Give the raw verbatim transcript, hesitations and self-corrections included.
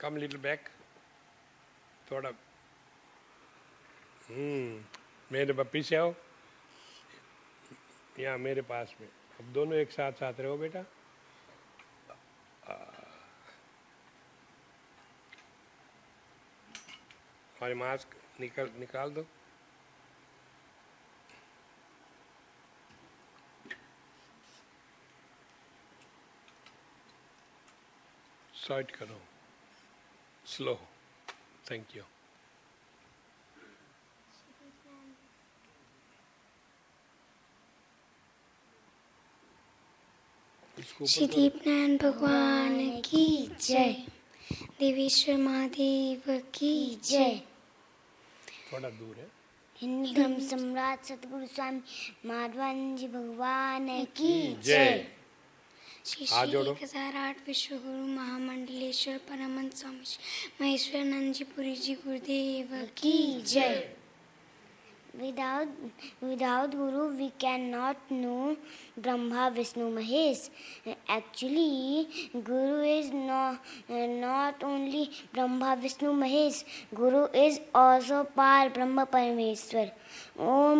कम little back, थोड़ा हम्म मेरे पास पीछे आओ, यहाँ मेरे पास में। अब दोनों एक साथ साथ रहो बेटा। और मास्क निकल निकाल दो। साइड करो, slow, thank you. Shri Deepnarayan भगवान की जय, देवेश्वर महादेव की जय। थोड़ा दूर है। हिंदू धर्म सम्राट सतगुरु स्वामी माधवानंद जी भगवान की जय। श्री श्री कसाराट विश्व गुरु महामंडलेश्वर परमहंस स्वामी महेश्वरानंद जी पुरी जी गुरुदेव की जय। Without, without Guru, we cannot know Brahma, Vishnu, Mahesh. Actually, Guru is not, not only Brahma, Vishnu, Mahesh. Guru is also Par Brahma Parameshwar. Om